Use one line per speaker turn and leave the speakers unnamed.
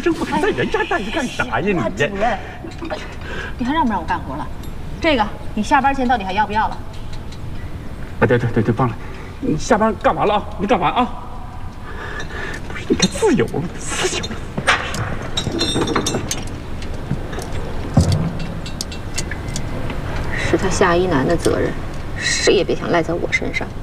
生不在人家待着干啥呀你？
主任，你还让不让我干活了？这个你下班前到底还要不要了？
啊，对，忘了，你下班干完了啊？你干完啊？不是，你看自由了，自由了。
是他夏一楠的责任，谁也别想赖在我身上。